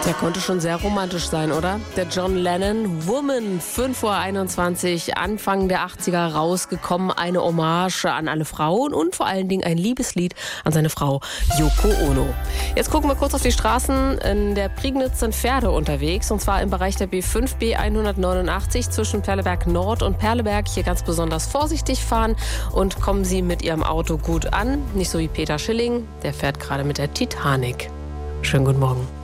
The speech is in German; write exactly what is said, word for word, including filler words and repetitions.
Der konnte schon sehr romantisch sein, oder? Der John Lennon, Woman, fünf Uhr einundzwanzig, Anfang der achtziger rausgekommen. Eine Hommage an alle Frauen und vor allen Dingen ein Liebeslied an seine Frau Yoko Ono. Jetzt gucken wir kurz auf die Straßen. In der Prignitz sind Pferde unterwegs, und zwar im Bereich der B fünf B hundertneunundachtzig zwischen Perleberg Nord und Perleberg. Hier ganz besonders vorsichtig fahren und kommen Sie mit Ihrem Auto gut an. Nicht so wie Peter Schilling, der fährt gerade mit der Titanic. Schönen guten Morgen.